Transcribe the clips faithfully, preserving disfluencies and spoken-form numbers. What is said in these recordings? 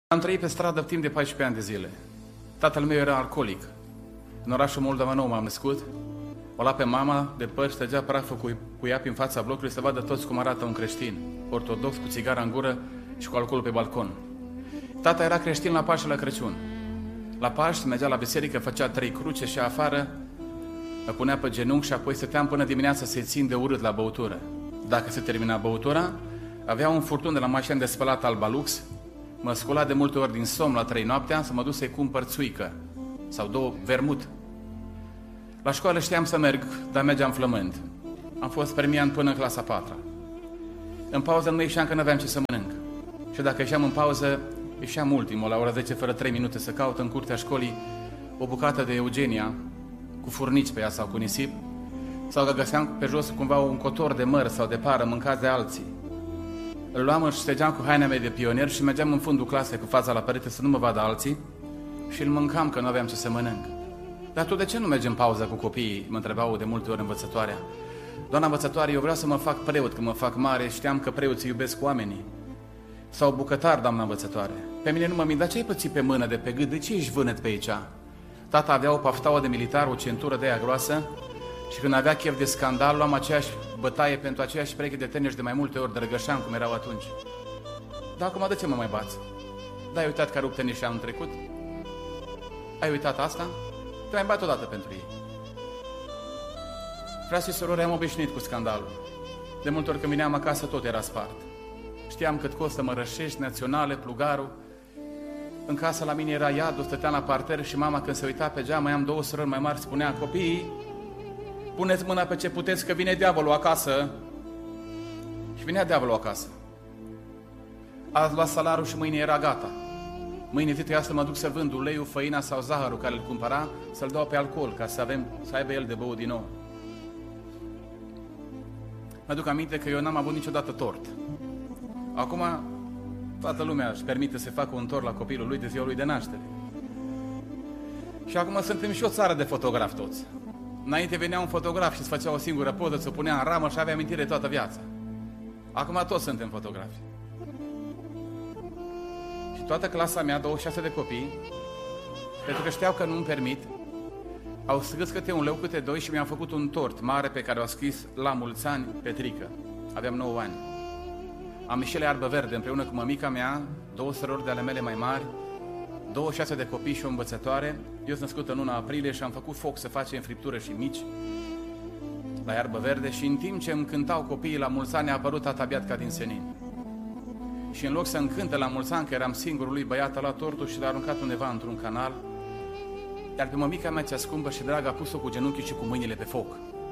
Am trăit pe stradă timp de paisprezece ani de zile. Tatăl meu era alcoolic. În orașul Moldova Nou m-am născut. O lua pe mama de păr, stăgea praful cu, cu ea prin fața blocului să vadă toți cum arată un creștin, ortodox, cu țigara în gură și cu alcoolul pe balcon. Tata era creștin la Paște, la Crăciun. La Paște mergea la biserică, făcea trei cruce și afară mă punea pe genunchi și apoi stăteam până dimineața să-i țin de urât la băutură. Dacă se termina băutura, avea un furtun de la mașină de spălat Alba Lux, mă scula de multe ori din somn la trei noaptea să mă duc să-i cumpăr țuică sau două vermut. La școală știam să merg, dar mergeam flămând. Am fost premiant până în clasa a patra. În pauză nu ieșeam că nu aveam ce să mănânc. Și dacă ieșeam în pauză, ieșeam ultimul, la ora zece fără trei minute, să caut în curtea școlii o bucată de Eugenia cu furnici pe ea sau cu nisip, sau că găseam pe jos cumva un cotor de măr sau de pară mâncați de alții. Îl luam și stegeam cu haina mea de pionier și mergeam în fundul clasei cu fața la perete să nu mă vadă alții și îl mâncam că nu aveam ce să mănânc. Dar tu de ce nu mergi în pauză cu copiii? Mă întrebau de multe ori învățătoarea. Doamna învățătoare, eu vreau să mă fac preot, că mă fac mare, știam că preoții iubesc oamenii. Sau bucătar, doamna învățătoare. Pe mine nu mă mint, dar ce ai pățit pe mână, de pe gât? De ce ești vânăt pe aici? Tata avea o paftaua de militar, o centură de aia groasă și când avea chef de scandal, luam aceeași bătaie pentru aceeași pereche de teneri de mai multe ori, drăgășeam cum erau atunci. Dar acum de ce mă mai bați? Da, ai uitat că a rupt tenis și anul trecut? Ai uitat asta? Te mai bat odată pentru ei. Frații și surori, am obișnuit cu scandalul. De multe ori când vineam acasă, tot era spart. Știam cât costă mărășești, naționale, plugarul. În casă la mine era iadul, stăteam la parter și mama când se uita pe geam, mai am două surori mai mari, spunea: copiii, puneți mâna pe ce puteți că vine diavolul acasă. Și vinea diavolul acasă. Azi luat salarul și mâine era gata. Mâine zi trebuia să mă duc să vând uleiul, făina sau zahărul care îl cumpăra, să-l dau pe alcool, ca să, avem, să aibă el de băut din nou. Mă duc aminte că eu n-am avut niciodată tort. Acum toată lumea își permite să facă un tort la copilul lui de ziua lui de naștere. Și acum suntem și o țară de fotografi toți. Înainte venea un fotograf și îți făcea o singură poză, ți-o punea în ramă și avea amintire toată viața. Acum toți suntem fotografi. Și toată clasa mea, douăzeci și șase de copii, pentru că știau că nu îmi permit, au scris câte un leu, câte doi și mi-am făcut un tort mare pe care au scris la mulți ani Petrică. Aveam nouă ani. Am ieșit la Iarbă Verde împreună cu mămica mea, două surori de ale mele mai mari, douăzeci și șase de copii și o învățătoare. Eu sunt născut în luna aprilie și am făcut foc să facem friptură și mici la Iarbă Verde și în timp ce îmi cântau copiii la mulți ani a apărut tata Biatca din senin. Și în loc să încânte la mulți ani, că eram singurul lui băiat, a luat tortul și l-a aruncat undeva într-un canal, iar pe mămica mea cea scumpă și dragă a pus-o cu genunchii și cu mâinile pe foc.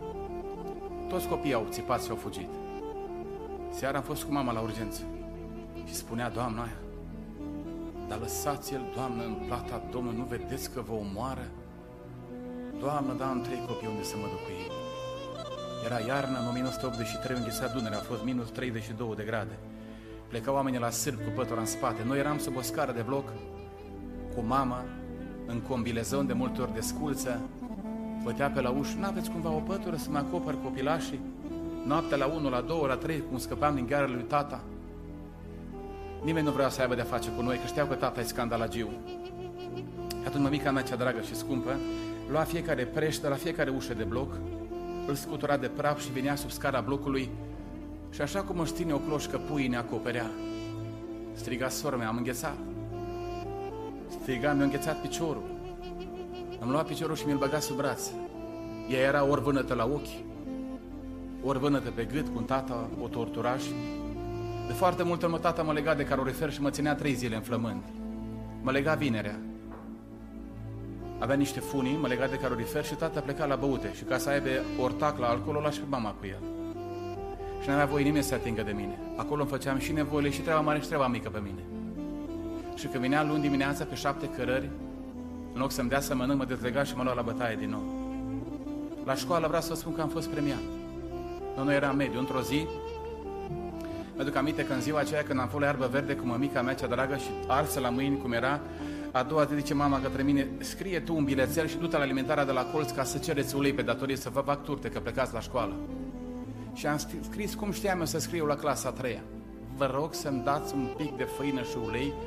Toți copiii au țipat și au fugit. Seara am fost cu mama la urgență și spunea doamna aia: dar lăsați-l, Doamnă, în plata Domnului, nu vedeți că vă omoară? Doamnă, da, am trei copii, unde să mă duc cu ei? Era iarnă, în o mie nouă sute optzeci și trei, înghețat Dunărea, a fost minus treizeci și două de grade. Plecau oamenii la sârb cu pătura în spate. Noi eram sub o scară de bloc cu mama, în combilezon de multe ori de sculță, bătea pe la ușă: n-aveți cumva o pătură să mă acopăr copilașii? Noaptea la unu, la două, la trei, cum scăpam din ghearele lui tata. Nimeni nu vrea să aibă de-a face cu noi, că știau că tata e scandalagiu. Atunci mămica mea cea dragă și scumpă lua fiecare preștă la fiecare ușă de bloc, îl scutura de praf și venea sub scara blocului și așa cum își ține o cloșcă puii ne acoperea. Striga sora mea: am înghețat. Striga: mi-a înghețat piciorul. Îmi lua piciorul și mi-l băga sub braț. Ea era ori vânătă la ochi, ori vânătă pe gât, cu tata o torturaș. De foarte multe ori tata mă lega de calorifer și mă ținea trei zile în flămând. Mă lega vinerea. Avea niște funii, mă lega de calorifer și tata pleca la băute. Și ca să aibă ortac la alcool, o lua și pe mama cu el. Și n-avea voie nimeni să se atingă de mine. Acolo îmi făceam și nevoile și treaba mare și treaba mică pe mine. Și când vinea luni dimineața pe șapte cărări, în loc să-mi dea să mănânc, mă dezlega și mă lua la bătaie din nou. La școală vreau să vă spun că am fost premiat. Noi eram mediu. Într-o zi, mi-aduc aminte că în ziua aceea când am fost la Iarbă Verde cu mămica mea cea dragă și arsă la mâini cum era, a doua zi zice mama către mine: scrie tu un bilețel și du-te la alimentarea de la colț ca să cereți ulei pe datorie să vă fac turte, că plecați la școală. Și am scris cum știam eu să scriu la clasa a treia: vă rog să-mi dați un pic de făină și ulei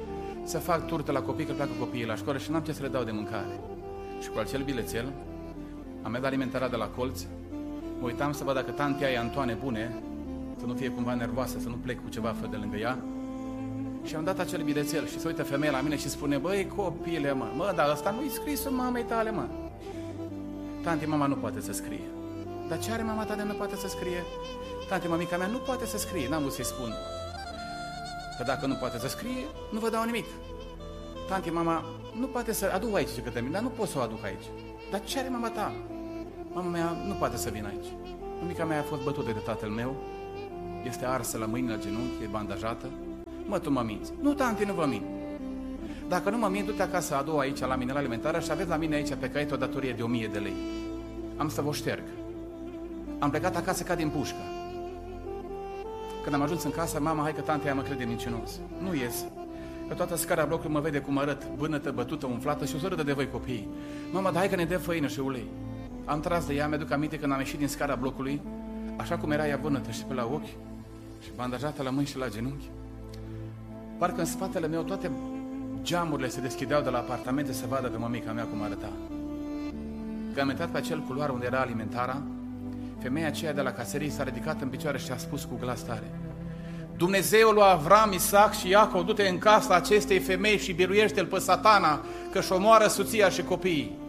să fac turtă la copii, că pleacă copiii la școală și n-am ce să le dau de mâncare. Și cu acel bilețel am mers alimentarea de la colț, mă uitam să văd dacă tantia e Antoane bune, să nu fie cumva nervoasă, să nu plec cu ceva fără de lângă ea. Și am dat acel bilețel și se uită femeia la mine și spune: băi, copile, mă, mă, dar ăsta nu-i scrisul mamei tale, mă. Tanti, mama nu poate să scrie. Dar ce are mama ta de nu poate să scrie? Tanti, mamica mea nu poate să scrie, n-am vrut să-i spun. Că dacă nu poate să scrie, nu vă dau nimic. Tanti, mama nu poate să... Adu aici ce câte mine, dar nu pot să o aduc aici. Dar ce are mama ta? Mama mea nu poate să vină aici. Mamica mea a fost bătută de tatăl meu, este arsă la mâini, la genunchi, e bandajată. Mă, tu mă minți. Nu, tanti, nu vă mint. Dacă nu mă mint, du-te acasă a doua aici la mine la alimentară și aveți la mine aici pe caiet o datorie de o mie de lei. Am să vă șterg. Am plecat acasă ca din pușcă. Când am ajuns în casă, mama, hai că tantea mă crede mincinos. Nu ies. Că toată scara blocului mă vede cum arăt, bânătă, bătută, umflată și o să râdă de voi copiii. Mama, dar hai că ne dă făină și ulei. Am tras de ea, mi-aduc aminte când am ieșit din scara blocului, așa cum era ea vânătă și pe la ochi și bandajată la mâini și la genunchi. Parcă în spatele meu toate geamurile se deschideau de la apartamente să vadă pe mămica mea cum arăta. Când am intrat pe acel culoar unde era alimentara, femeia aceea de la caserii s-a ridicat în picioare și a spus cu glas tare: Dumnezeul lui Avram, Isaac și Iacov, du-te în casa acestei femei și biruiește-l pe Satana, că-și omoară soția și copiii.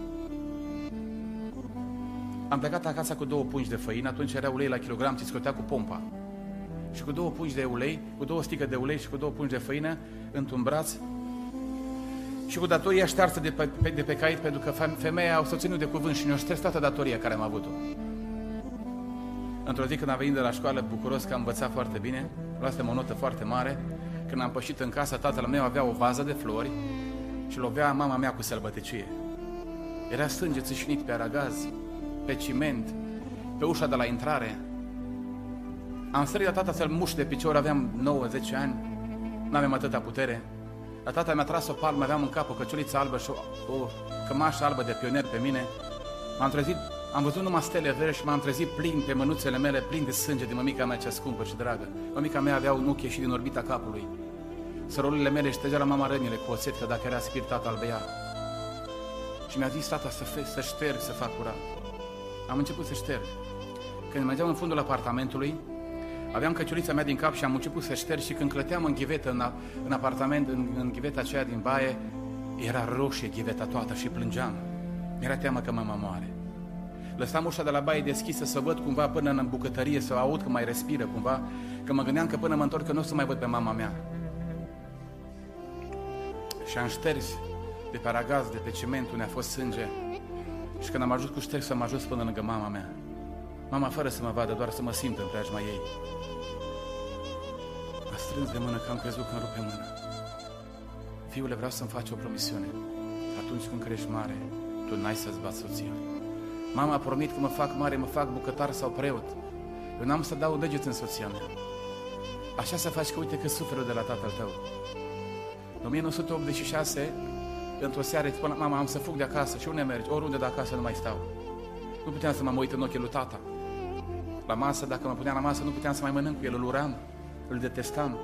Am plecat acasă cu două pungi de făină, atunci era ulei la kilogram, ți scotea cu pompa. Și cu două pungi de ulei, cu două sticle de ulei și cu două pungi de făină într-un braț și cu datoria ștearsă de pe, de pe caiet, pentru că femeia o să ținut de cuvânt și ne-o șters toată datoria care am avut-o. Într-o zi când am venit de la școală, bucuros că am învățat foarte bine, luasem o notă foarte mare, când am pășit în casă, tatăl meu avea o vază de flori și lovea mama mea cu sălbăticie. Era sânge țâșnit pe aragaz, pe ciment, pe ușa de la intrare. Am sărit la tata să-l mușc de picior, aveam nouă zece ani, n-aveam atâta putere. La tata mi-a tras o palmă, aveam în cap o căciuliță albă și o, o cămașă albă de pionier pe mine. M-am trezit, am văzut numai stele verde și m-am trezit plin pe mânuțele mele, plin de sânge de mămica mea cea scumpă și dragă. Mămica mea avea un ochi ieșit din orbita capului. Sărolile mele își tăgea la mama rănile cu oțet, că dacă era spirit, tata îl bea. Și mi-a zis tata să, fe, să șterg, să fac curat. Am început să șterg. Când mergeam în fundul apartamentului, aveam căciulița mea din cap și am început să șterg și când clăteam în ghivetă, în, în apartament, în, în ghiveta aceea din baie, era roșie ghiveta toată și plângeam. Mi-era teamă că mama moare. Lăsam ușa de la baie deschisă să văd cumva până în bucătărie, să aud că mai respiră cumva, că mă gândeam că până mă întorc că nu o să mai văd pe mama mea. Și am șters de pe aragaz, de pe ciment unde a fost sânge. Și când am ajuns cu șterg, să am ajuns până lângă mama mea. Mama, fără să mă vadă, doar să mă simt în preajma ei. M-a strâns de mână că am crezut că îmi rupe mână. Fiule, vreau să-mi faci o promisiune. Atunci când crești mare, tu n-ai să-ți bați soția. Mama a promit că mă fac mare, mă fac bucătar sau preot. Eu n-am să dau deget în soția mea. Așa să faci că uite că suferă de la tatăl tău. În o mie nouă sute optzeci și șase, într-o seară, îi spune, mama, am să fug de acasă. Și unde mergi? Oriunde de acasă nu mai stau. Nu puteam să mă uit în ochii lui tata. La masă, dacă mă puneam la masă, nu puteam să mai mănânc cu el, îl uram, îl detestam.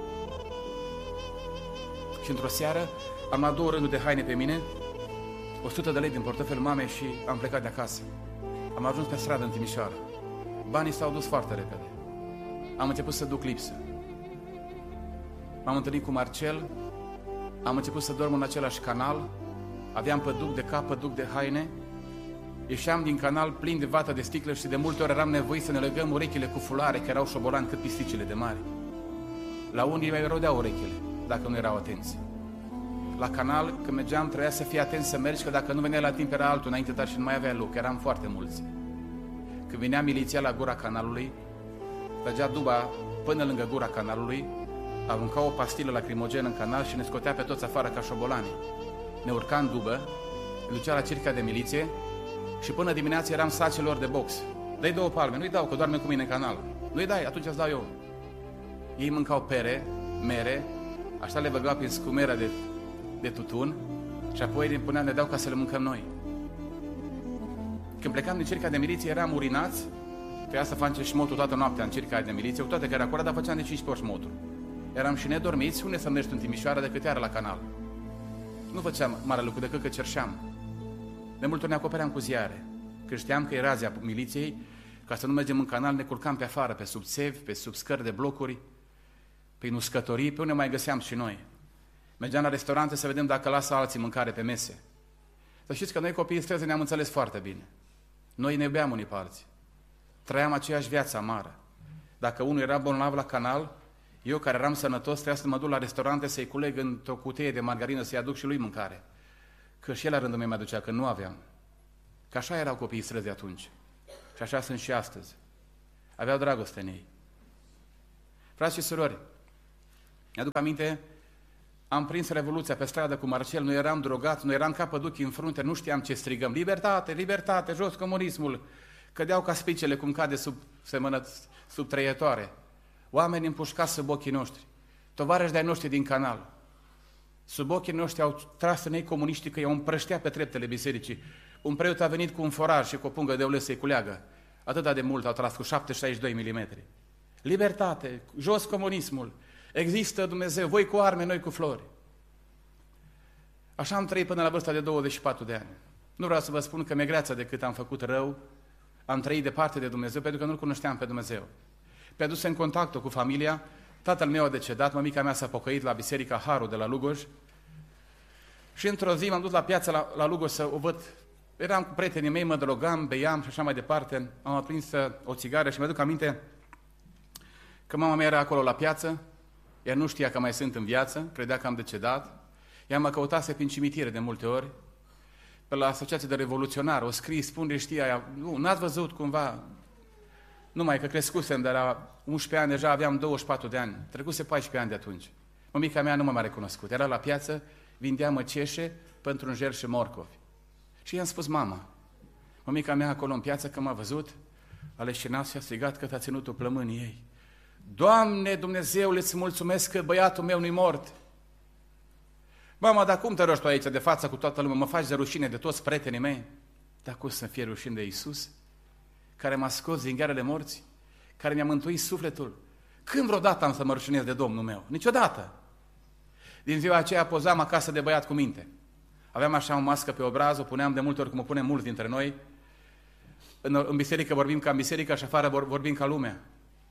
Și într-o seară am luat două rânduri de haine pe mine, o sută de lei din portofelul mamei și am plecat de acasă. Am ajuns pe stradă în Timișoara. Banii s-au dus foarte repede. Am început să duc lipsă. M-am întâlnit cu Marcel, am început să dorm în același canal, aveam păduc de cap, păduc de haine, ieșeam din canal plin de vată de sticlă și de multe ori eram nevoit să ne legăm urechile cu fulare, că erau șobolani cât pisticile de mari. La unii mai rodeau urechile, dacă nu erau atenți. La canal, când mergeam, trebuia să fii atent să mergi, că dacă nu venea la timp era altul înainte, dar și nu mai avea loc, eram foarte mulți. Când venea miliția la gura canalului, trăgea duba până lângă gura canalului, arunca o pastilă lacrimogenă în canal și ne scotea pe toți afară ca șobolani. Ne urca în dubă, ne ducea la circa de miliție și până dimineața eram sacilor de box. Dă-i două palme, nu-i dau, că doarme cu mine în canal. Nu-i dai, atunci îți dau eu. Ei mâncau pere, mere, așa le băgau prin scumera de, de tutun și apoi ne puneam, ne dau ca să le mâncăm noi. Când plecam din circa de miliție, eram urinați, trebuia să facem șmotul toată noaptea în circa de miliție, cu toate că era curat, dar făceam de cincisprezece ori șmotul. Eram și nedormiți, unde să mergi în Timișoara decât iară la canal. Nu făceam mare lucru decât că cerșeam. De multe ori ne acopeream cu ziare. Când știam că e razia miliției, ca să nu mergem în canal, ne culcam pe afară, pe sub țevi, pe sub scări de blocuri, pe uscătorii, pe unde mai găseam și noi. Mergeam la restaurante să vedem dacă lasă alții mâncare pe mese. Să știți că noi copiii străzi ne-am înțeles foarte bine. Noi ne iubeam unii pe alții. Trăiam aceeași viață amară. Dacă unul era bolnav la canal, eu care eram sănătos trebuia să mă duc la restaurante să-i culeg într-o cutie de margarină să-i aduc și lui mâncare. Că și el la rândul meu mi-aducea, că nu aveam. Că așa erau copiii străzi atunci. Și așa sunt și astăzi. Aveau dragoste în ei. Frați și surori, mi-aduc aminte, am prins Revoluția pe stradă cu Marcel, noi eram drogați, noi eram ca păduchi în frunte, nu știam ce strigăm. Libertate, libertate, jos comunismul. Cădeau ca spicele cum cade sub, semănă, sub trăietoare. Oameni împușcați sub ochii noștri. Tovarăși de-ai noștri din canal. Sub ochii noștri au tras în ei comuniștii că i-au împrăștea pe treptele bisericii. Un preot a venit cu un foraj și cu o pungă de ulei să-i culeagă. Atâta de mult au tras cu șapte virgulă șaizeci și doi milimetri. Libertate, jos comunismul. Există Dumnezeu, voi cu arme, noi cu flori. Așa am trăit până la vârsta de douăzeci și patru de ani. Nu vreau să vă spun că mi-e greață de cât am făcut rău, am trăit departe de Dumnezeu, pentru că nu-L cunoșteam pe Dumnezeu. Pe adus în contactul cu familia, tatăl meu a decedat, mămica mea s-a pocăit la Biserica Harul de la Lugoj și într-o zi m-am dus la piață la, la Lugoj să o văd. Eram cu prietenii mei, mă drogam, beiam și așa mai departe, am aprins o țigară și mi-aduc aminte că mama mea era acolo la piață, ea nu știa că mai sunt în viață, credea că am decedat, ea mă căutase prin cimitire de multe ori, pe la Asociația de Revoluționari, o scris, spune, știa ea, nu, n-ați văzut cumva, numai că crescusem, dar la unsprezece ani deja aveam douăzeci și patru de ani, trecuse paisprezece ani de atunci. Mămica mea nu m-a mai recunoscut, era la piață, vindea măceșe pentru înger și morcovi. Și i-am spus, mama, mămica mea acolo în piață că m-a văzut, a leșinat și a strigat că t-a ținut o plămânii ei. Doamne Dumnezeule, îți mulțumesc că băiatul meu nu-i mort. Mama, dar cum te rogi tu aici de față cu toată lumea? Mă faci de rușine de toți prietenii mei? Dar cum să fie rușine de Iisus, care m-a scos din ghearele morții, care mi-a mântuit sufletul? Când vreodată am să mă rușinez de Domnul meu? Niciodată. Din ziua aceea pozam acasă de băiat cu minte. Aveam așa o mască pe obraz, o puneam de multe ori, cum o punem mulți dintre noi. În, în biserică vorbim ca în biserică și afară vorbim ca lumea.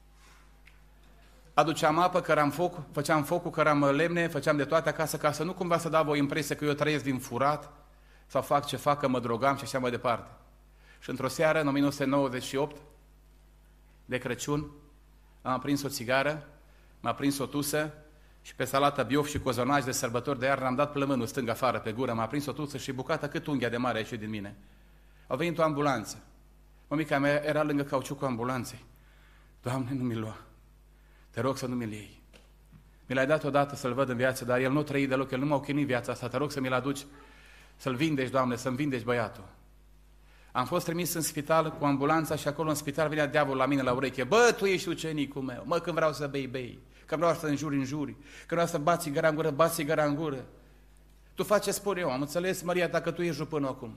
Aduceam apă, căram foc, făceam focul, căram lemne, făceam de toate acasă, ca să nu cumva să dau o impresie că eu trăiesc din furat sau fac ce fac, că mă drogam și așa mai departe. Și într-o seară, în o mie nouă sute nouăzeci și opt, de Crăciun, am aprins o țigară, m-a prins o tusă și pe salată biof și cozonaj de sărbători de iarnă am dat plămânul stâng afară pe gură, m-a prins o tusă și bucata cât unghia de mare a ieșit din mine. A venit o ambulanță. Mămica mea era lângă cauciucul ambulanței. Doamne, nu mi lua. Te rog să nu mi-l iei. Mi l-ai dat odată să-l văd în viață, dar el nu trăi deloc, el nu m-a ochinit viața asta. Te rog să mi-l aduci, să-l vindeci, Doamne, să-mi vindeci băiatul. Am fost trimis în spital cu ambulanța și acolo în spital venea diavolul la mine la ureche. Bă, tu ești ucenicul meu. Mă, când vreau să bei, bei. Când vreau să înjuri, înjuri. Când vreau să bați țigara în gură, bați țigara în gură. Tu faci ce spun eu. Am înțeles, Maria, dacă tu ești până acum.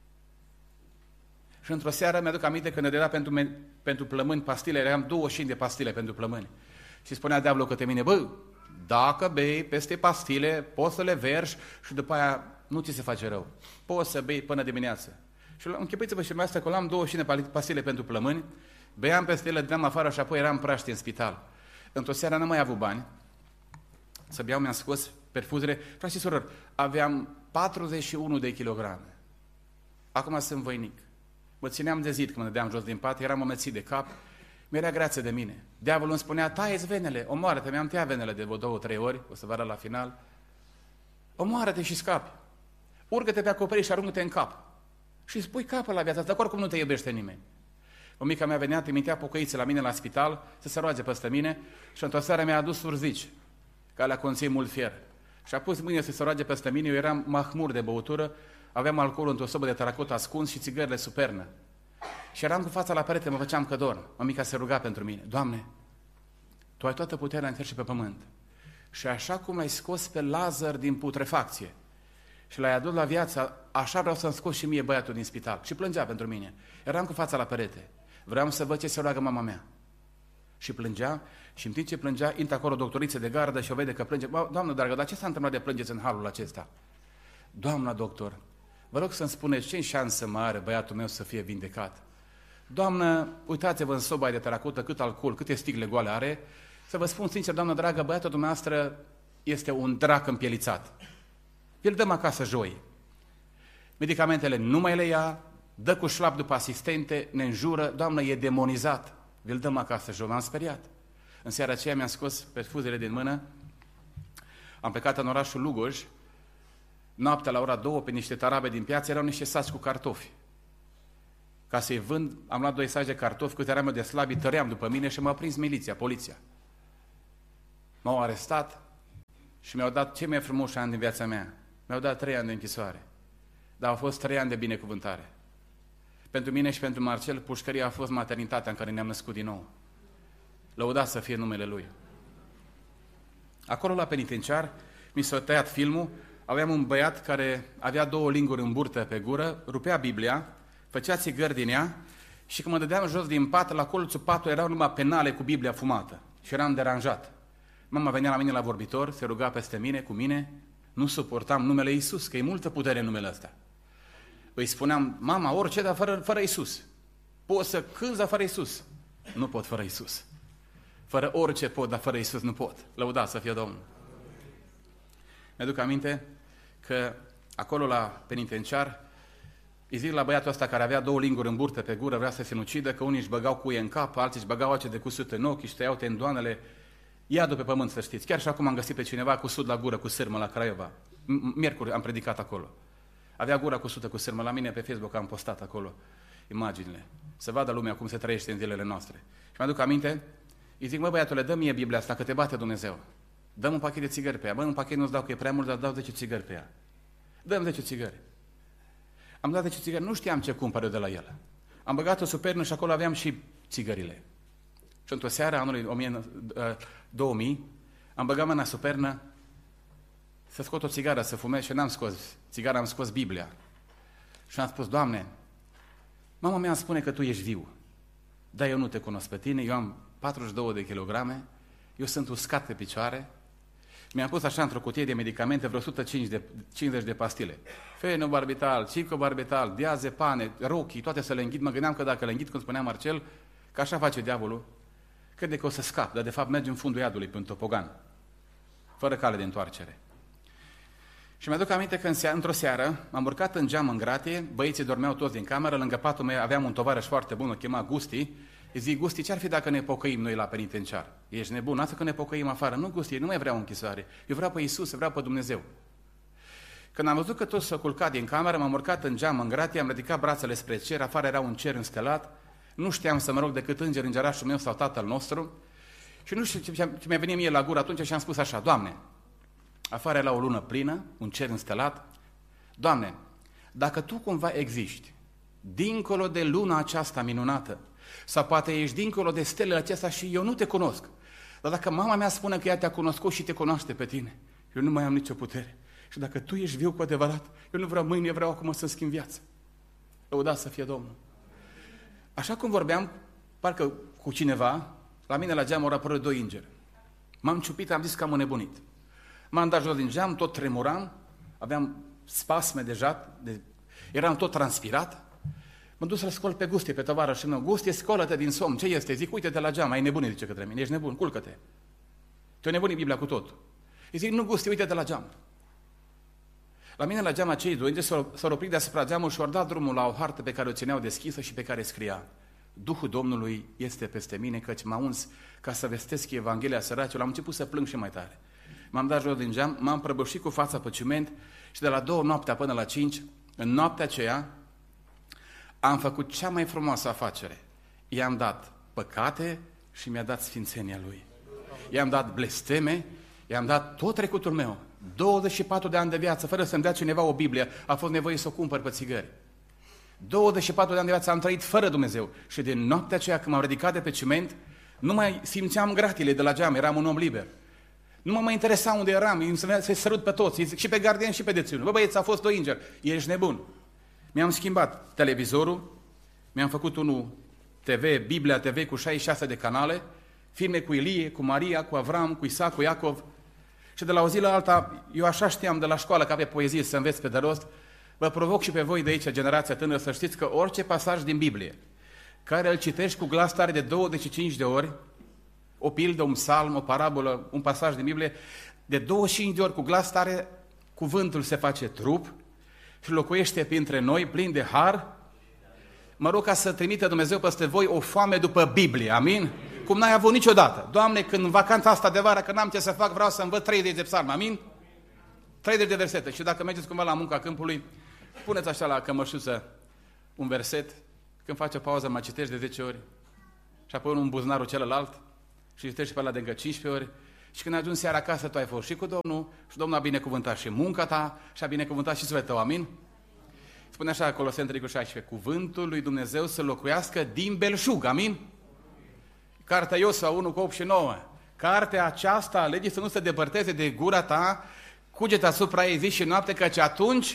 Și într-o seară mi-aduc aminte că ne dădea pentru, pentru plămâni pastile, eram douăzeci și cinci de pastile pentru plămâni. Și spunea diavolul către mine, bă, dacă bei peste pastile, poți să le vergi și după aia nu ți se face rău. Poți să bei până dimineață. Și închipuiți-vă și dumneavoastră că luam douăzeci și cinci de pastile pentru plămâni, beam peste ele, dădeam afară și apoi eram praște în spital. Într-o seară n-am mai avut bani să beau, mi-am scos perfuzele. Frați și surori, aveam patruzeci și unu de kilograme. Acum sunt voinic. Mă țineam de zid când mă dădeam jos din pat, eram amețit de cap, mi-era greață de mine. Diavolul îmi spunea, taie-ți venele, omoară-te, mi-am tăiat venele de vreo două, trei ori, o să vă arăt la final. Omoară-te și scapi. Urcă-te pe acoperiș și aruncă-te în cap. Și spui capul la viața asta, dar oricum nu te iubește nimeni. Mămica mea venea, trimitea pocăițe la mine la spital să se roage peste mine și într-o seară mi-a adus surzici, că alea conțin mult fier. Și a pus mâine să se roage peste mine, eu eram mahmur de băutură, aveam alcoolul într-o sobă de teracot ascuns și țigările sub pernă. Și eram cu fața la perete, mă făceam că dorm. Mămica se ruga pentru mine. Doamne, Tu ai toată puterea în cer și pe pământ. Și așa cum l-ai scos pe Lazar din putrefacție și l-ai adus la viață, așa vreau să-mi scos și mie băiatul din spital. Și plângea pentru mine. Eram cu fața la perete. Vreau să văd ce se roagă mama mea. Și plângea și în timp ce plângea, intră acolo doctorițe de gardă și o vede că plânge. Doamnă dragă, dar ce s-a întâmplat de plângeți în halul acesta? Doamna doctor, vă rog să-mi spuneți ce șansă mai are băiatul meu să fie vindecat. Doamnă, uitați-vă în soba de teracotă cât alcool, câte sticle goale are. Să vă spun sincer, doamnă dragă, băiatul dumneavoastră este un drac împielițat. Îl dăm acasă joi. Medicamentele nu mai le ia, dă cu șlap după asistente, ne înjură, doamnă, e demonizat. Îl dăm acasă joi. M-am speriat. În seara aceea mi-am scos perfuzele din mână, am plecat în orașul Lugoj, noaptea la ora două, pe niște tarabe din piață, erau niște saci cu cartofi. Ca să-i vând, am luat doi saci de cartofi, câte eram eu de slabi, tăream după mine și m-a prins miliția, poliția. M-au arestat și mi-au dat cei mai frumoși ani din viața mea. Mi-au dat trei ani de închisoare. Dar au fost trei ani de binecuvântare. Pentru mine și pentru Marcel, pușcăria a fost maternitatea în care ne-am născut din nou. Lăudat să fie numele Lui. Acolo la penitenciar mi s-a tăiat filmul, aveam un băiat care avea două linguri în burtă pe gură, rupea Biblia, făcea țigări din ea și când mă dădeam jos din pat, la colțul patului erau numai penale cu Biblia fumată și eram deranjat. Mama venea la mine la vorbitor, se ruga peste mine, cu mine, nu suportam numele Iisus, că e multă putere în numele ăsta. Îi spuneam, mama, orice, dar fără, fără Iisus. Poți să cânți, dar fără Iisus. Nu pot fără Iisus. Fără orice pot, dar fără Iisus nu pot. Lăudați să fie Domnul. Mi-aduc aminte că acolo la penitenciar îi zic la băiatul ăsta care avea două linguri în burtă pe gură, vrea să se sinucidă, că unii își băgau cuie în cap, alții își băgau ace de cusut în ochi, își tăiau tendoanele. Ia-o pe pământ, să știți. Chiar și acum am găsit pe cineva cu sud la gură, cu sârmă la Craiova. Miercuri am predicat acolo. Avea gura cusută cu sârmă. La mine pe Facebook am postat acolo imaginile. Să vadă lumea cum se trăiește în zilele noastre. Și mi-aduc aminte, îi zic, mă băiatule, dă mie Biblia asta, că te bate Dumnezeu. Dă-mi un pachet de țigări pe ea. Bă, un pachet nu-ți dau că e prea mult, dar dau zece țigări pe ea. Dă-mi zece țigări. Am dat zece țigări, nu știam ce cumpăr eu de la el. Am băgat o supernă și acolo aveam și țigările. Și într-o seară anului două mii, am băgat mâna supernă să scot o țigară, să fumez și n-am scos țigara, am scos Biblia. Și am spus, Doamne, mama mea îmi spune că Tu ești viu, dar eu nu Te cunosc pe Tine, eu am patruzeci și două de kilograme, eu sunt uscat pe picioare, mi-am pus așa într-o cutie de medicamente vreo o sută cincizeci de pastile. Fenobarbital, cicobarbital, diazepane, rochii, toate să le înghit. Mă gândeam că dacă le înghit, cum spunea Marcel, că așa face diavolul, crede că o să scap, dar de fapt merge în fundul iadului pe un topogan, fără cale de întoarcere. Și mi-aduc aminte că într-o seară am urcat în geam în gratie, băieții dormeau toți din cameră, lângă patul meu aveam un tovarăș foarte bun, o chema Gusti. Îi zic, Gusti, ce-ar fi dacă ne pocăim noi la penitenciar? Ești nebun, asta că ne pocăim afară. Nu, Gusti, nu mai vreau închisoare. Eu vreau pe Iisus, vreau pe Dumnezeu. Când am văzut că toți s-au culcat din cameră, m-am urcat în geam în gratie, am ridicat brațele spre cer, afară era un cer înstelat, nu știam să mă rog decât înger, îngerașul meu sau Tatăl nostru. Și nu știu ce mi-a venit mie la gură atunci și am spus așa, Doamne, afară era o lună plină, un cer înstelat, Doamne, dacă Tu cumva existi, dincolo de luna aceasta minunată, sau poate ești dincolo de stelele acestea și eu nu Te cunosc, dar dacă mama mea spune că ea Te-a cunoscut și Te cunoaște pe Tine, eu nu mai am nicio putere. Și dacă Tu ești viu cu adevărat, eu nu vreau mâine, vreau acum să-mi schimb viața. Lăudați să fie Domnul. Așa cum vorbeam, parcă cu cineva, la mine la geam au apărut doi îngeri. M-am ciupit, am zis că am înnebunit. M-am dat jos din geam, tot tremuram, aveam spasme deja, de... eram tot transpirat. M-am dus să-l scol pe Gusti, pe tovarășul meu. Gusti, scolă-te din somn, ce este? Zic, uite-te la geam, ai nebunit, zice către mine, ești nebun, culcă-te. Te-o nebunit Biblia cu tot. Îi zic, nu, Gusti, uite-te la geam. La mine la geam acei doi îngeri s-au oprit deasupra geamului și au dat drumul la o hartă pe care o țineau deschisă și pe care scria, Duhul Domnului este peste mine, căci m-a uns ca să vestesc Evanghelia săracilor. Am început să plâng și mai tare. M-am dat jos din geam, m-am prăbușit cu fața pe ciment și de la două noaptea până la cinci, în noaptea aceea, am făcut cea mai frumoasă afacere. I-am dat păcate și mi-a dat sfințenia Lui. I-am dat blesteme, i-am dat tot trecutul meu. douăzeci și patru de ani de viață, fără să-mi dea cineva o Biblie, a fost nevoie să o cumpăr pe țigări. douăzeci și patru de ani de viață am trăit fără Dumnezeu. Și din noaptea aceea, când m-am ridicat de pe ciment, nu mai simțeam gratile de la geam, eram un om liber. Nu mă mai interesa unde eram, să-i sărut pe toți, zic, și pe gardieni și pe deținut. Bă, băieți, a fost doi îngeri, ești nebun. Mi-am schimbat televizorul, mi-am făcut unul T V, Biblia T V cu șaizeci și șase de canale, filme cu Ilie, cu Maria, cu Avram, cu Isaac, cu Iacov. Și de la o zi la alta, eu așa știam de la școală ca pe poezie să înveți pe de rost, vă provoc și pe voi de aici, generația tânără, să știți că orice pasaj din Biblie care îl citești cu glas tare de douăzeci și cinci de ori, o pildă, un psalm, o parabolă, un pasaj din Biblie, de douăzeci și cinci de ori cu glas tare, cuvântul se face trup și locuiește printre noi, plin de har. Mă rog ca să trimită Dumnezeu peste voi o foame după Biblie, amin? Cum n-ai avut niciodată. Doamne, când în vacanța asta de vară, că n-am ce să fac, vreau să învăț treizeci de psalmi, amin? treizeci de versete. Și dacă mergeți cumva la munca câmpului, puneți așa la cămășuță un verset, când faci o pauză, mai citești de zece ori, și apoi un buzunarul celălalt, și citești pe ăla de încă cincisprezece ori, și când ajungi seara acasă, tu ai fost și cu Domnul, și Domnul a binecuvântat și munca ta, și a binecuvântat și sufletul tău, amin? Spune așa Coloseni trei cu șaisprezece, cuvântul lui Dumnezeu să locuiască din belșug, amin? Cartea Iosua unu cu opt și nouă, cartea aceasta, legii să nu se depărteze de gura ta, cugetă asupra ei zi și noapte, căci atunci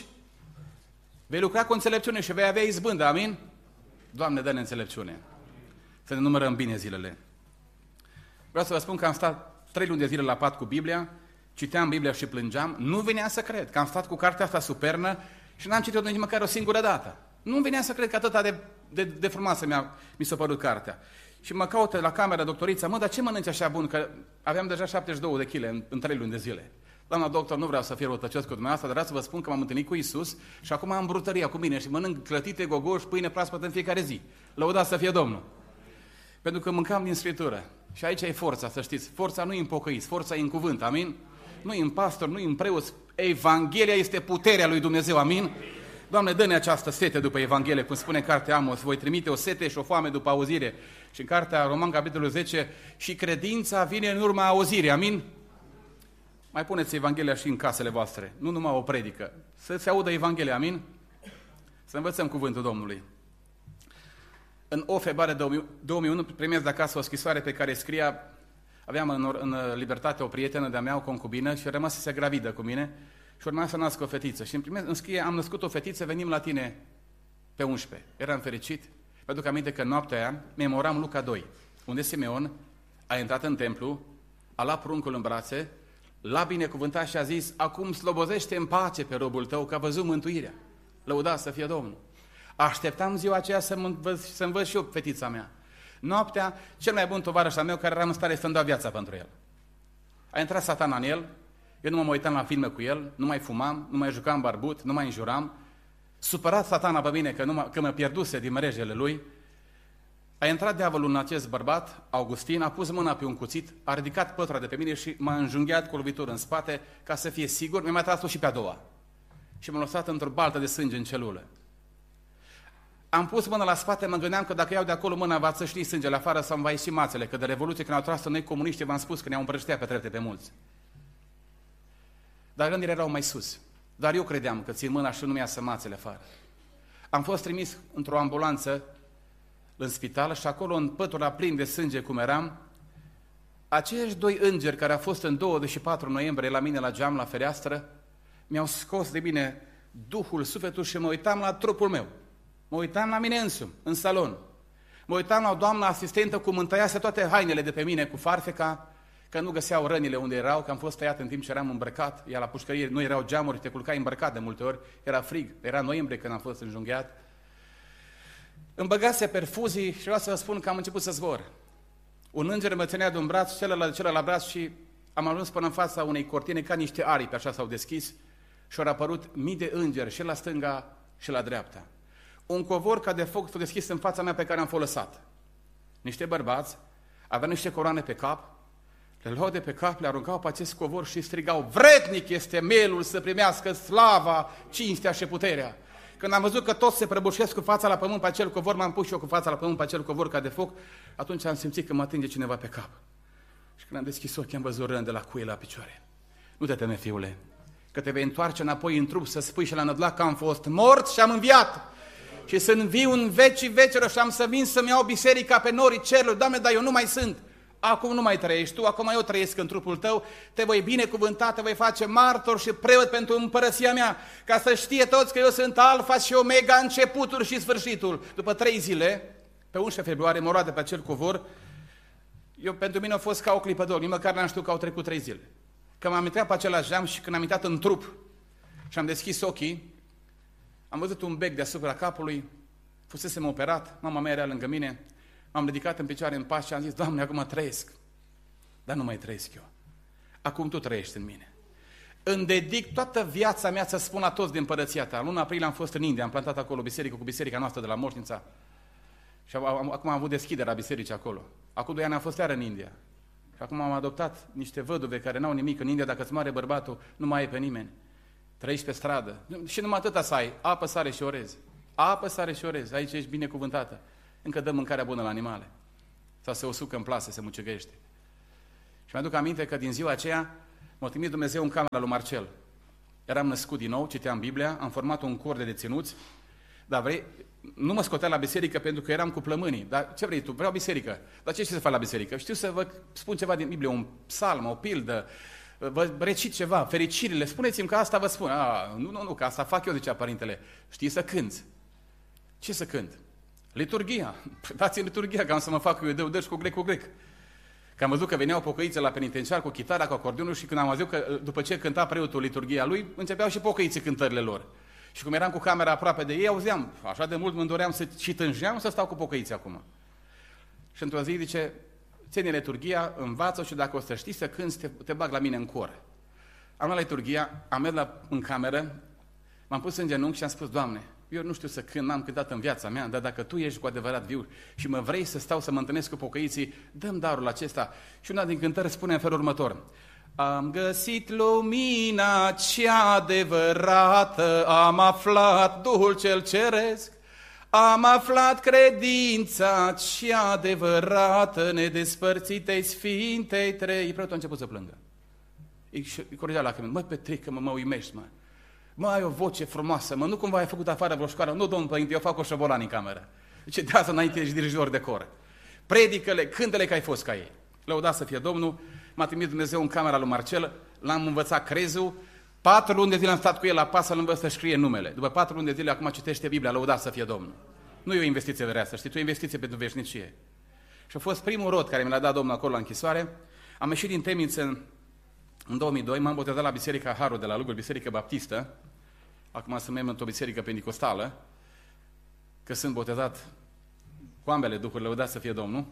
vei lucra cu înțelepciune și vei avea izbândă, amin? Doamne, dă-ne înțelepciune, să ne numărăm bine zilele. Vreau să vă spun că am stat trei luni de zile la pat cu Biblia, citeam Biblia și plângeam, nu venea să cred că am stat cu cartea asta supernă și n-am citit-o nici măcar o singură dată. Nu venea să cred că atâta de, de, de frumoasă mi-a, mi s-a părut cartea. Și mă caută la camera doctorița, mă, dar ce mănânci așa bun? Că aveam deja șaptezeci și două de kilograme în, în trei luni de zile. Doamna doctor, nu vreau să fiu răutăcios cu dumneavoastră, dar vreau să vă spun că m-am întâlnit cu Iisus și acum am brutăria cu mine și mănânc clătite, gogoși, pâine proaspătă în fiecare zi. Lăudați să fie Domnul. Pentru că mâncam din Scriptură. Și aici e forța, să știți. Forța nu e în pocăiți, forța e în cuvânt, amin? Nu e în pastor, nu e în preoți. Evanghelia este puterea lui Dumnezeu, amin? Doamne, dă-ne această sete după Evanghelie, cum spune cartea Amos, voi trimite o sete și o foame după auzire. Și în cartea Roman, capitolul zece, și credința vine în urma auzirii, amin? Mai puneți Evanghelia și în casele voastre, nu numai o predică. Să se audă Evanghelia, amin? Să învățăm cuvântul Domnului. În o februarie două mii unu primesc de acasă o scrisoare pe care scria, aveam în, în libertate o prietenă de-a mea, o concubină, și rămăsese gravidă cu mine și urma să nască o fetiță. Și îmi scrie, am născut o fetiță, venim la tine pe unsprezece. Eram fericit, vă aduc aminte că noaptea aia memoram Luca doi, unde Simeon a intrat în templu, a luat pruncul în brațe, l-a binecuvântat și a zis, acum slobozește în pace pe robul tău, că a văzut mântuirea. Lăudați să fie Domnul. Așteptam ziua aceea să-mi văd, să-mi văd și eu fetița mea. Noaptea, cel mai bun tovarăș al meu, care era în stare să-mi dea viața pentru el. A intrat Satana în el, eu nu mă uitam la filme cu el, nu mai fumam, nu mai jucam barbut, nu mai înjuram. Supărat Satana pe mine că, nu mă, că mă pierduse din mrejele lui, a intrat diavolul în acest bărbat, Augustin, a pus mâna pe un cuțit, a ridicat pătura de pe mine și m-a înjunghiat cu lovitură în spate, ca să fie sigur, mi-a mai tras-o și pe a doua. Și m-a lăsat într-o baltă de sânge în celulă. Am pus mâna la spate, mă gândeam că dacă iau de acolo mâna va să știi sângele afară sau îmi va ieși mațele, că de Revoluție când au tras noi comuniști v-am spus că ne-au împrăștea pe trepte pe mulți. Dar gândirile erau mai sus. Dar eu credeam că țin mâna și nu mi-a să mațele afară. Am fost trimis într-o ambulanță în spital și acolo în pătura plin de sânge cum eram, aceiași doi îngeri care au fost în douăzeci și patru noiembrie la mine la geam, la fereastră, mi-au scos de bine Duhul, sufletul și mă uitam la trupul meu. Mă uitam la mine însumi, în salon. Mă uitam la o doamnă asistentă cum îmi tăiase toate hainele de pe mine cu farfeca, că nu găseau rănile unde erau, că am fost tăiat în timp ce eram îmbrăcat, iar la pușcărie nu erau geamuri, te culcai îmbrăcat de multe ori, era frig, era noiembrie când am fost înjunghiat. Îmi băgase perfuzii și vreau să vă spun că am început să zbor. Un înger mă ținea de un braț, celălalt de celălalt braț și am ajuns până în fața unei cortine ca niște aripi, așa s-au deschis și au apărut mii de îngeri și la stânga și la dreapta. Un covor ca de foc s-a deschis în fața mea pe care am fost lăsat. Niște bărbați aveau niște coroane pe cap, le luau de pe cap, le aruncau pe acest covor și strigau, vrednic este mielul să primească slava, cinstea și puterea. Când am văzut că toți se prăbușesc cu fața la pământ pe acel covor, m-am pus și eu cu fața la pământ pe acel covor ca de foc, atunci am simțit că mă atinge cineva pe cap. Și când am deschis ochii, am văzut rând de la cuie la picioare. Nu te teme, fiule, că te vei întoarce înapoi în trup să spui și la nădlac că am fost mort și am înviat. Și să înviu în vecii vecilor și am să vin să-mi iau biserica pe norii cerului. Doamne, dar eu nu mai sunt. Acum nu mai trăiești tu, acum eu trăiesc în trupul tău, te voi binecuvânta, te voi face martor și preot pentru împărăția mea, ca să știe toți că eu sunt Alfa și Omega, începutul și sfârșitul. După trei zile, pe unsprezece februarie, mă luat de pe acel covor, eu, pentru mine a fost ca o clipă de ochi, nici măcar n-am știut că au trecut trei zile. Că m-am intrat pe același geam și când am intrat în trup și am deschis ochii, am văzut un bec deasupra capului, fusesem operat, mama mea era lângă mine, m-am ridicat în picioare în pas și am zis, Doamne, acum trăiesc, dar nu mai trăiesc eu. Acum Tu trăiești în mine. Îmi dedic toată viața mea să spun la toți din Împărăția Ta. Luna aprilie am fost în India, am plantat acolo biserică cu biserica noastră de la Moșnița. Și acum am avut deschiderea bisericii acolo. Acum doi ani am fost iar în India. Și acum am adoptat niște văduve care n-au nimic. În India, dacă îți moare bărbatul, nu mai ai pe nimeni. Trăiești pe stradă. Și numai atâta să ai. Apă, sare și orez. Apă, sare și orez. Aici ești binecuvântată. Încă dăm mâncarea bună la animale. Sau se usucă în plase, se mucegăiește. Și mi-aduc aminte că din ziua aceea m-a trimis Dumnezeu în camera lui Marcel. Eram născut din nou, citeam Biblia, am format un cor de deținuți, dar vrei, nu mă scotea la biserică pentru că eram cu plămânii. Dar ce vrei tu? Vreau biserică. Dar ce știi să faci la biserică? Știu să vă spun ceva din Biblie, un psalm, o pildă, vă recit ceva, fericirile. Spuneți-mi că asta vă spun. A, nu, nu, nu, că asta fac eu, zicea părintele. Știi să cânți. Ce să cânt? Liturghia. Dați-mi liturghia, că am să mă fac eu de dăși cu grec cu grec. Că am văzut că veneau pocăiți la penitenciar cu chitara, cu acordeonul și când am văzut că după ce cânta preotul liturghia lui, începeau și pocăiții cântările lor. Și cum eram cu camera aproape de ei, auzeam, așa de mult mă doream să și tânjeam să stau cu pocăiții acum. Și într-o zi zice, ține liturghia, învață-o și dacă o să știi să cânți, te, te bag la mine în cor. Am luat liturghia, am mers la, în cameră, m-am pus în genunchi și am spus, Doamne, eu nu știu să cânt, n-am cântat în viața mea, dar dacă Tu ești cu adevărat viu și mă vrei să stau să mă întâlnesc cu pocăiții, dă-mi darul acesta. Și una din cântări spune în felul următor. Am găsit lumina cea adevărată, am aflat Duhul cel ceresc, am aflat credința cea adevărată, nedespărțitei Sfintei Trei. Preotul a început să plângă. Îi corigea lacrimile. Mă, Petrică, mă, mă uimești, mă. Mă, ai o voce frumoasă, mă, nu cumva ai făcut afară vreo școală? Nu, domnul părinte, eu fac o șobolan în cameră. Zice, de asta înainte ești dirijor de cor. Predică-le, cântă-le că ai fost ca ei. Lăudat să fie Domnul, m-a trimis Dumnezeu în camera lui Marcel, l-am învățat crezul, patru luni de zile am stat cu el la pas să-l învăț să scrie numele. După patru luni de zile, acum citește Biblia, lăudat să fie Domnul. Nu e o investiție vrea să știi, tu e o investiție pentru veșnicie. Și a fost primul rod care mi l-a dat Domnul acolo la închisoare. Am ieșit din temniță în, în două mii doi, m-am botezat la Biserica Harul de la Luguri, Biserică Baptistă. Acum sunt membru într-o biserică pentecostală, că sunt botezat cu ambele duhuri, lăudat să fie Domnul.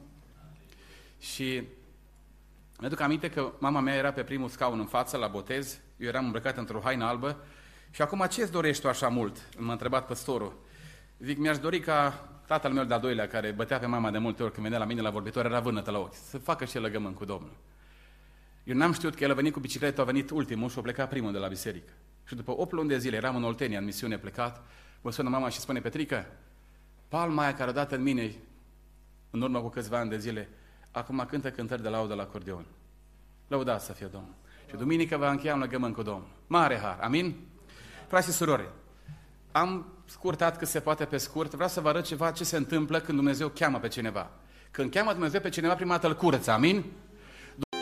Și mi-aduc aminte că mama mea era pe primul scaun în față la botez, eu eram îmbrăcat într-o haină albă și acum ce-ți dorești tu așa mult? M-a întrebat păstorul. Zic, mi-aș dori ca tatăl meu de-al doilea, care bătea pe mama de multe ori când venea la mine la vorbitor, era vânătă la ochi, să facă și el legământ cu Domnul. Eu n-am știut că el a venit cu bicicletă, a venit ultimul și a plecat primul de la biserică. Și după opt luni de zile, eram în Oltenia, în misiune plecat, mă sună mama și spune, Petrică, palma aia care a dat în mine în urmă cu câțiva ani de zile, acum cântă cântări de laudă la acordeon. Lăudat să fie Domnul. Și duminică va încheia un legământ cu Domnul. Mare har. Amin? Frați și surori, am scurtat cât se poate pe scurt, vreau să vă arăt ceva ce se întâmplă când Dumnezeu cheamă pe cineva. Când cheamă Dumnezeu pe cineva, prima dată îl curăță. Amin?